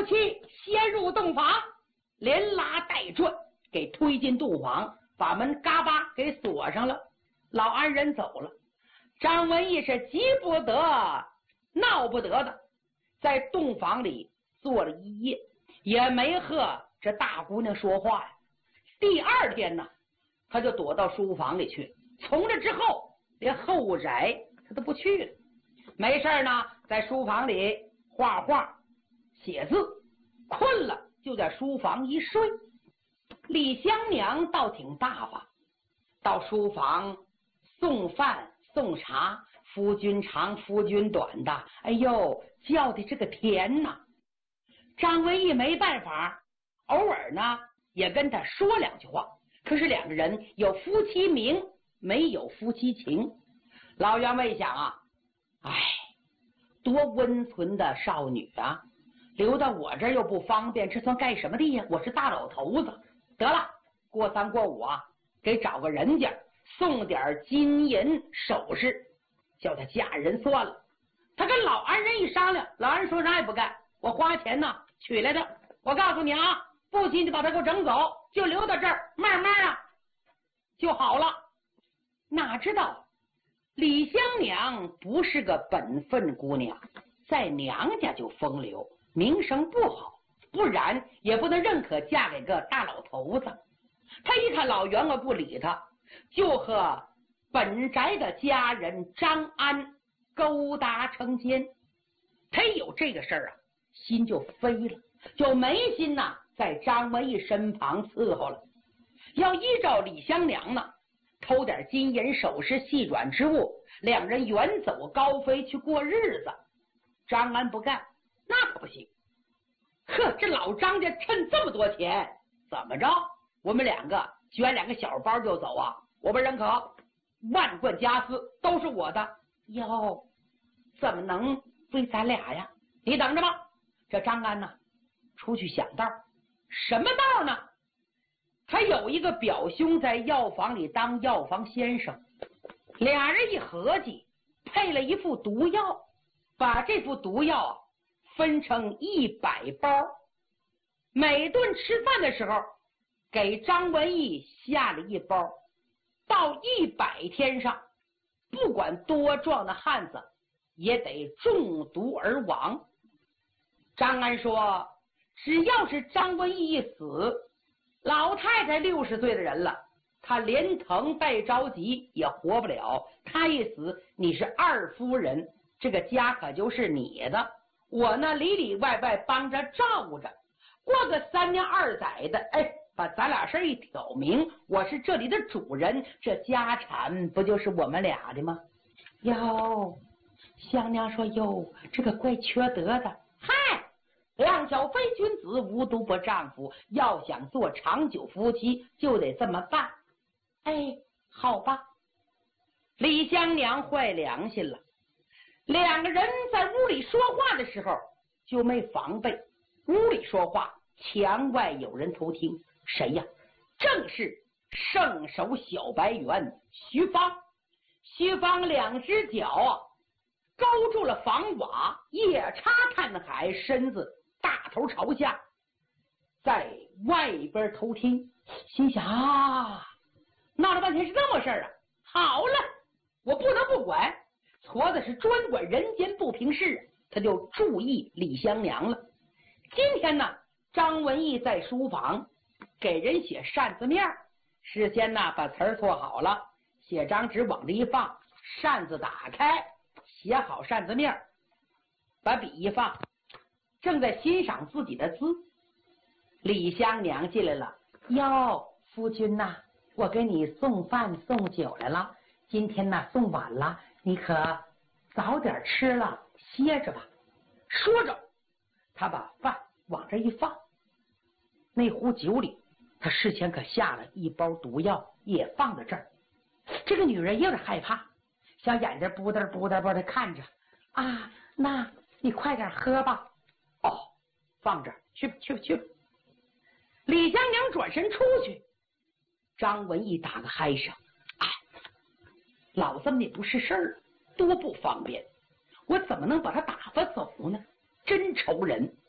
夫妻先入洞房，连拉带拽给推进洞房，把门嘎巴给锁上了。老安人走了，张文义是急不得闹不得的，在洞房里坐了一夜，也没和这大姑娘说话呀。第二天呢，他就躲到书房里去，从这之后连后宅他都不去了。没事呢，在书房里画画写字，困了就在书房一睡。李香娘倒挺大方，到书房送饭送茶，夫君长夫君短的，哎呦，叫的这个甜呐。张文义没办法，偶尔呢也跟他说两句话，可是两个人有夫妻名，没有夫妻情。老员外想啊，哎，多温存的少女啊，留到我这儿又不方便，这算干什么的呀？我是大老头子，得了，过三过五啊，给找个人家送点金银首饰，叫他嫁人算了。他跟老安人一商量，老安人说啥也不干，我花钱呢取来的，我告诉你啊，不行就把他给我整走，就留到这儿，慢慢啊就好了。哪知道李香娘不是个本分姑娘，在娘家就风流，名声不好，不然也不能认可嫁给个大老头子。他一看老员外不理他，就和本宅的家人张安勾搭成奸。他有这个事儿啊，心就飞了，就没心呐在张文义身旁伺候了。要依照李香娘呢，偷点金银首饰细软之物，两人远走高飞去过日子。张安不干，那可不行。呵，这老张家趁这么多钱，怎么着我们两个卷两个小包就走啊？我不认可，万贯家私都是我的。哟，怎么能归咱俩呀？你等着吧。这张安呢，出去想道。什么道呢？他有一个表兄在药房里当药房先生，俩人一合计，配了一副毒药，把这副毒药啊分成100包，每顿吃饭的时候给张文义下了一包，到100天上，不管多壮的汉子也得中毒而亡。张安说，只要是张文义一死，老太太60岁的人了，她连疼带着急也活不了。她一死，你是二夫人，这个家可就是你的。我呢，里里外外帮着照顾着，过个3年2载的，哎，把咱俩事一挑明，我是这里的主人，这家产不就是我们俩的吗？哟，香娘说，哟，这个怪缺德的。嗨，两小非君子，无毒不丈夫，要想做长久夫妻，就得这么办。哎，好吧。李香娘坏良心了，两个人在屋里说话的时候就没防备，屋里说话，墙外有人偷听。谁呀？正是圣手小白猿徐芳。徐芳两只脚啊勾住了房瓦，夜叉看海，身子大头朝下，在外边偷听。心想啊，闹了半天是这么事儿啊，好了，我不能不管。矬子是专管人间不平事，他就注意李香娘了。今天呢，张文义在书房给人写扇子面，事先呢把词儿做好了，写张纸往这一放，扇子打开，写好扇子面，把笔一放，正在欣赏自己的字。李香娘进来了，哟，夫君呐，我给你送饭送酒来了，今天呢送晚了，你可早点吃了，歇着吧。说着，他把饭往这一放，那壶酒里他事前可下了一包毒药，也放在这儿。这个女人有点害怕，小眼睛不得不得不得看着啊，那你快点喝吧。哦，放这儿，去吧去吧去吧。李香娘转身出去，张文义打个嗨声，哎，老子们也不是事儿，多不方便，我怎么能把他打发走呢？真愁人。